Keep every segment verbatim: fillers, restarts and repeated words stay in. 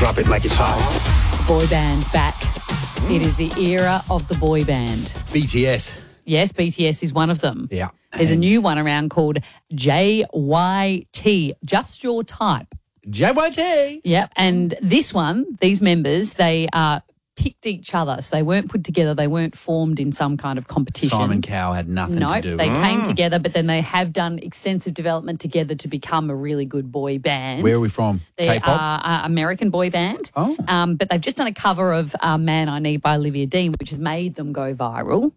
drop it like it's hot. Boy band's back. It is the era of the boy band. B T S. Yes, B T S is one of them. Yeah. There's a new one around called J Y T, Just Your Type. J Y T. Yep. And this one, these members, they uh, picked each other. So they weren't put together. They weren't formed in some kind of competition. Simon Cowell had nothing no, to do with they it. came together, but then they have done extensive development together to become a really good boy band. Where are we from? They K-pop? are an American boy band. Oh. Um, but they've just done a cover of uh, Man I Need by Olivia Dean, which has made them go viral.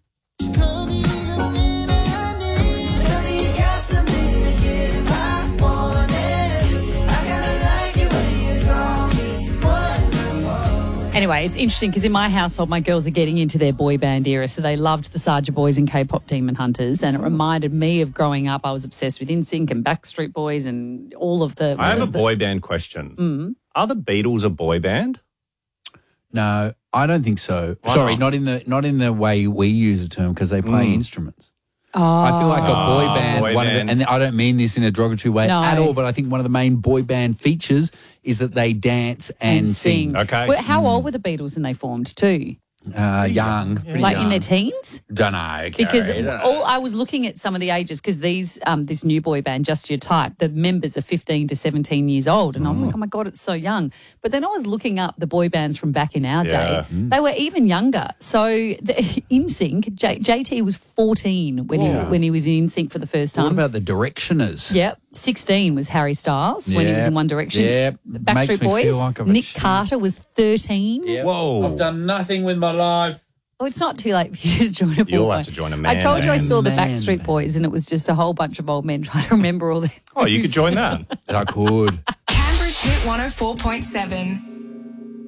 Anyway, it's interesting because in my household, my girls are getting into their boy band era. So they loved the Sarja Boys and K-pop Demon Hunters. And it reminded me of growing up. I was obsessed with N Sync and Backstreet Boys and all of the... I have a the, boy band question. Mm. Are the Beatles a boy band? No, I don't think so. Why Sorry, not? not in the not in the way we use the term because they play Mm. instruments. Oh. I feel like a boy Oh, band, boy one band. Of the, and I don't mean this in a derogatory way No. at all, but I think one of the main boy band features is that they dance and, and sing. Okay. Well, how old were the Beatles when they formed too? Uh, young, pretty Like young. in their teens? Don't know. Because Carrie, don't know. all I was looking at some of the ages because these um, this new boy band, Just Your Type, the members are fifteen to seventeen years old, and I was like, oh my god, it's so young. But then I was looking up the boy bands from back in our Yeah. day; they were even younger. So the, In Sync, J- JT was fourteen when Yeah. he when he was in In Sync for the first What time. about the Directioners? Yep, sixteen was Harry Styles when he was Yep. in One Direction. Yep. The Makes Backstreet me Boys, feel like I've Nick achieved- Carter was thirteen. Yep. Whoa. I've done nothing with my life. Oh, it's not too late for you to join a boy You'll band. have to join a I man told you I band. saw the Man Backstreet band. Boys and it was just a whole bunch of old men trying to remember all their Oh, you could join that. I could. Canberra's Hit one oh four point seven.